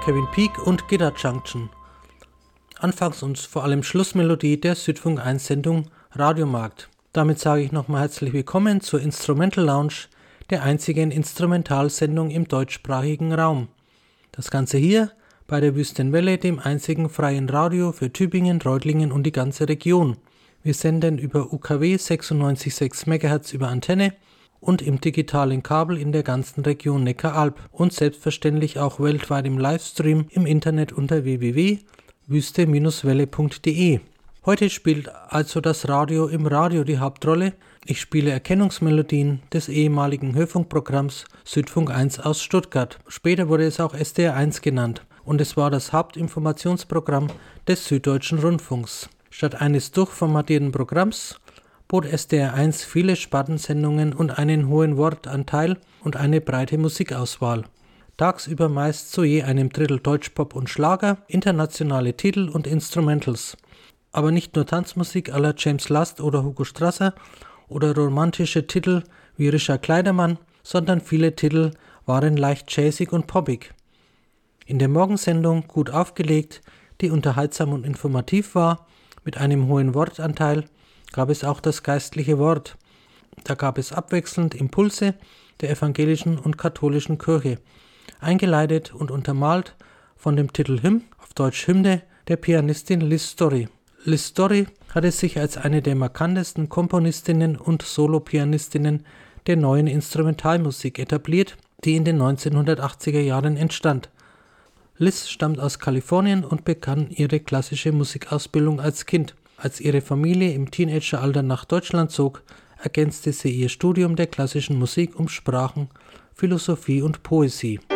Kevin Peek und Gitter Junction. Anfangs- und vor allem Schlussmelodie der Südfunk 1 Sendung Radiomarkt. Damit sage ich nochmal herzlich willkommen zur Instrumental Lounge, der einzigen Instrumentalsendung im deutschsprachigen Raum. Das Ganze hier bei der Wüstenwelle, dem einzigen freien Radio für Tübingen, Reutlingen und die ganze Region. Wir senden über UKW 96,6 MHz über Antenne und im digitalen Kabel in der ganzen Region Neckar-Alb und selbstverständlich auch weltweit im Livestream im Internet unter www.wüste-welle.de. Heute spielt also das Radio im Radio die Hauptrolle. Ich spiele Erkennungsmelodien des ehemaligen Hörfunkprogramms Südfunk 1 aus Stuttgart. Später wurde es auch SDR 1 genannt und es war das Hauptinformationsprogramm des Süddeutschen Rundfunks. Statt eines durchformatierten Programms bot SDR 1 viele Spartensendungen und einen hohen Wortanteil und eine breite Musikauswahl. Tagsüber meist zu je einem Drittel Deutschpop und Schlager, internationale Titel und Instrumentals. Aber nicht nur Tanzmusik à la James Last oder Hugo Strasser oder romantische Titel wie Richard Kleidermann, sondern viele Titel waren leicht jazzig und poppig. In der Morgensendung gut aufgelegt, die unterhaltsam und informativ war, mit einem hohen Wortanteil, gab es auch das geistliche Wort. Da gab es abwechselnd Impulse der evangelischen und katholischen Kirche, eingeleitet und untermalt von dem Titel Hymn, auf Deutsch Hymne, der Pianistin Liz Story. Liz Story hatte sich als eine der markantesten Komponistinnen und Solopianistinnen der neuen Instrumentalmusik etabliert, die in den 1980er Jahren entstand. Liz stammt aus Kalifornien und begann ihre klassische Musikausbildung als Kind. Als ihre Familie im Teenageralter nach Deutschland zog, ergänzte sie ihr Studium der klassischen Musik um Sprachen, Philosophie und Poesie.